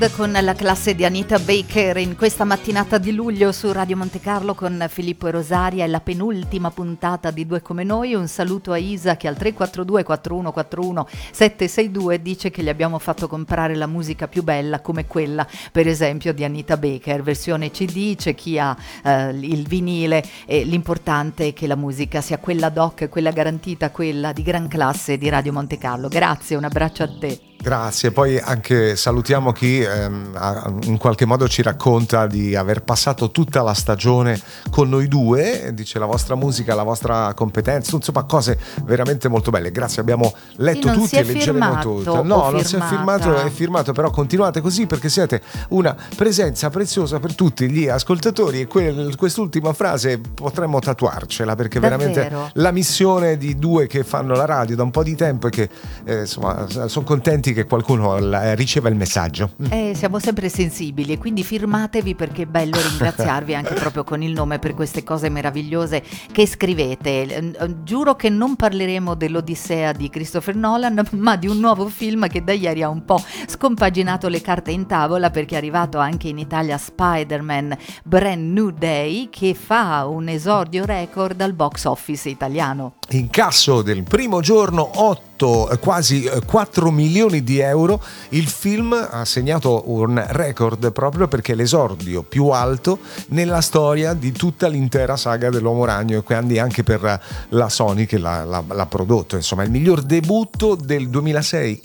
Con la classe di Anita Baker in questa mattinata di luglio su Radio Monte Carlo con Filippo e Rosaria, è la penultima puntata di Due Come Noi. Un saluto a Isa che al 342 4141 762 dice che gli abbiamo fatto comprare la musica più bella come quella per esempio di Anita Baker, versione CD. C'è chi ha il vinile e l'importante è che la musica sia quella doc, quella garantita, quella di gran classe di Radio Monte Carlo. Grazie, un abbraccio a te. Grazie, poi anche salutiamo chi in qualche modo ci racconta di aver passato tutta la stagione con noi due, dice la vostra musica, la vostra competenza, insomma cose veramente molto belle. Grazie, abbiamo letto tutti e leggeremo tutto. No, non si è firmato, però continuate così perché siete una presenza preziosa per tutti gli ascoltatori e quest'ultima frase potremmo tatuarcela perché veramente la missione di due che fanno la radio da un po' di tempo e che insomma sono contenti che qualcuno riceva il messaggio. Siamo sempre sensibili e quindi firmatevi perché è bello ringraziarvi anche proprio con il nome per queste cose meravigliose che scrivete. Giuro che non parleremo dell'Odissea di Christopher Nolan, ma di un nuovo film che da ieri ha un po' scompaginato le carte in tavola perché è arrivato anche in Italia Spider-Man Brand New Day, che fa un esordio record al box office italiano. Incasso del primo giorno quasi 4 milioni di euro. Il film ha segnato un record proprio perché è l'esordio più alto nella storia di tutta l'intera saga dell'Uomo Ragno e quindi anche per la Sony che l'ha prodotto. Insomma, il miglior debutto del 2026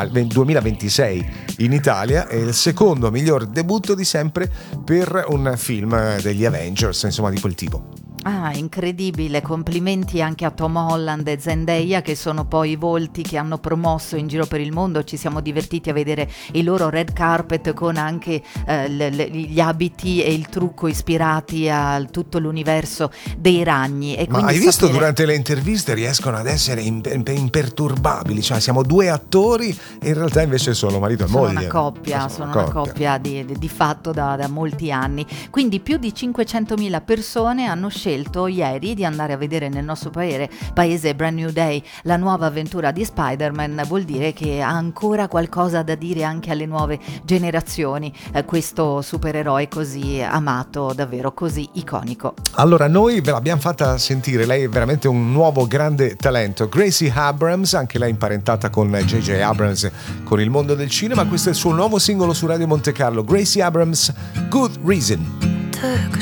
in Italia e il secondo miglior debutto di sempre per un film degli Avengers, insomma di quel tipo. Incredibile, complimenti anche a Tom Holland e Zendaya che sono poi i volti che hanno promosso in giro per il mondo. Ci siamo divertiti a vedere i loro red carpet con anche gli abiti e il trucco ispirati a tutto l'universo dei ragni. E ma hai visto durante le interviste riescono ad essere imperturbabili, cioè siamo due attori e in realtà invece sono marito e moglie. Sono una coppia di fatto da molti anni. Quindi più di 500.000 persone hanno scelto ieri di andare a vedere nel nostro paese Brand New Day, la nuova avventura di Spider-Man. Vuol dire che ha ancora qualcosa da dire anche alle nuove generazioni, questo supereroe così amato, davvero così iconico. Allora noi ve l'abbiamo fatta sentire, lei è veramente un nuovo grande talento, Gracie Abrams, anche lei imparentata con J.J. Abrams, con il mondo del cinema. Questo è il suo nuovo singolo su Radio Monte Carlo, Gracie Abrams, Good Reason. Took a